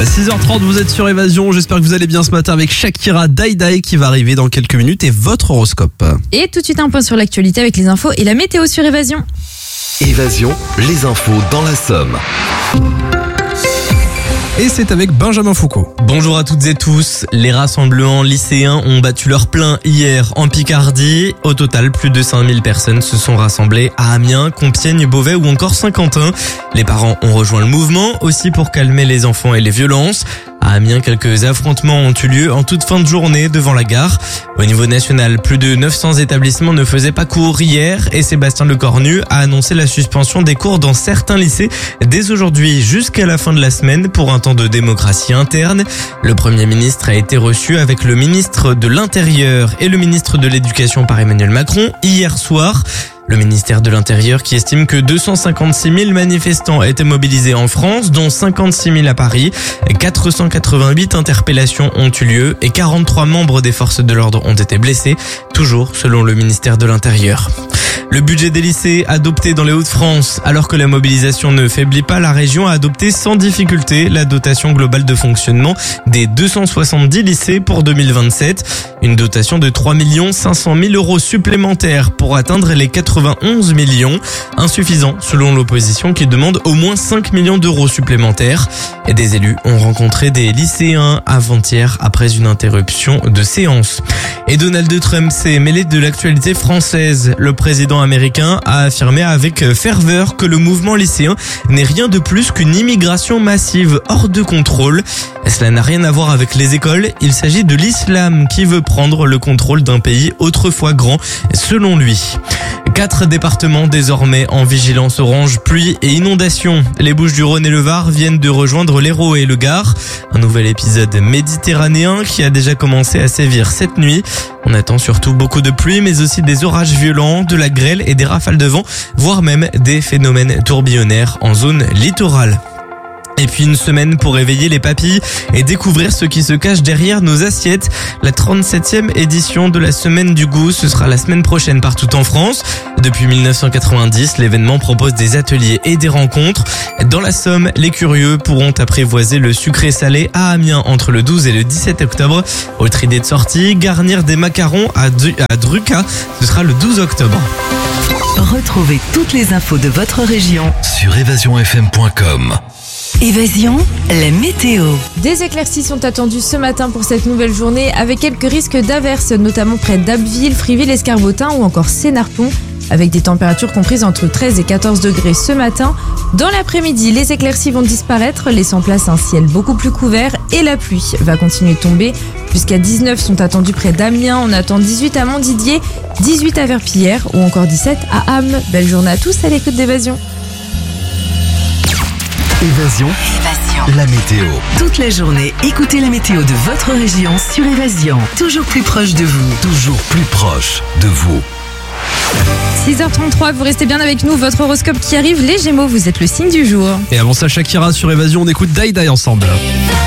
6h30, vous êtes sur Évasion. J'espère que vous allez bien ce matin avec Shakira Dai qui va arriver dans quelques minutes et votre horoscope. Et tout de suite un point sur l'actualité avec les infos et la météo sur Évasion. Évasion, les infos dans la Somme. Et c'est avec Benjamin Foucault. Bonjour à toutes et tous. Les rassemblements lycéens ont battu leur plein hier en Picardie. Au total, plus de 5000 personnes se sont rassemblées à Amiens, Compiègne, Beauvais ou encore Saint-Quentin. Les parents ont rejoint le mouvement aussi pour calmer les enfants et les violences. À Amiens, quelques affrontements ont eu lieu en toute fin de journée devant la gare. Au niveau national, plus de 900 établissements ne faisaient pas cours hier et Sébastien Lecornu a annoncé la suspension des cours dans certains lycées dès aujourd'hui jusqu'à la fin de la semaine pour un temps de démocratie interne. Le Premier ministre a été reçu avec le ministre de l'Intérieur et le ministre de l'Éducation par Emmanuel Macron hier soir. Le ministère de l'Intérieur qui estime que 256 000 manifestants étaient mobilisés en France, dont 56 000 à Paris. 488 interpellations ont eu lieu et 43 membres des forces de l'ordre ont été blessés, toujours selon le ministère de l'Intérieur. Le budget des lycées adopté dans les Hauts-de-France. Alors que la mobilisation ne faiblit pas, la région a adopté sans difficulté la dotation globale de fonctionnement des 270 lycées pour 2027. Une dotation de 3 500 000 euros supplémentaires pour atteindre les 91 millions. Insuffisant selon l'opposition qui demande au moins 5 millions d'euros supplémentaires. Et des élus ont rencontré des lycéens avant-hier après une interruption de séance. Et Donald Trump s'est mêlé de l'actualité française. Le président américain a affirmé avec ferveur que le mouvement lycéen n'est rien de plus qu'une immigration massive hors de contrôle. Cela n'a rien à voir avec les écoles, il s'agit de l'islam qui veut prendre le contrôle d'un pays autrefois grand, selon lui. 4 départements désormais en vigilance orange, pluie et inondation. Les Bouches-du-Rhône et le Var viennent de rejoindre l'Hérault et le Gard. Un nouvel épisode méditerranéen qui a déjà commencé à sévir cette nuit. On attend surtout beaucoup de pluie, mais aussi des orages violents, de la grêle et des rafales de vent, voire même des phénomènes tourbillonnaires en zone littorale. Et puis une semaine pour réveiller les papilles et découvrir ce qui se cache derrière nos assiettes. La 37e édition de la Semaine du Goût, ce sera la semaine prochaine partout en France. Depuis 1990, l'événement propose des ateliers et des rencontres. Dans la Somme, les curieux pourront apprivoiser le sucré-salé à Amiens entre le 12 et le 17 octobre. Autre idée de sortie, garnir des macarons à Druca, ce sera le 12 octobre. Retrouvez toutes les infos de votre région Sur évasionfm.com. Évasion, la météo. Des éclaircies sont attendues ce matin pour cette nouvelle journée avec quelques risques d'averses, notamment près d'Abbeville, Friville, Escarbotin ou encore Sénarpont, avec des températures comprises entre 13 et 14 degrés ce matin. Dans l'après-midi, les éclaircies vont disparaître, laissant place à un ciel beaucoup plus couvert et la pluie va continuer de tomber. Jusqu'à 19 sont attendus près d'Amiens, on attend 18 à Montdidier, 18 à Verpillière ou encore 17 à Ham. Belle journée à tous à l'écoute d'Évasion. Évasion, la météo. Toute la journée, écoutez la météo de votre région sur Évasion. Toujours plus proche de vous. Toujours plus proche de vous. 6h33, vous restez bien avec nous, votre horoscope qui arrive, les Gémeaux, vous êtes le signe du jour. Et avant ça, Shakira sur Évasion, on écoute Dai ensemble.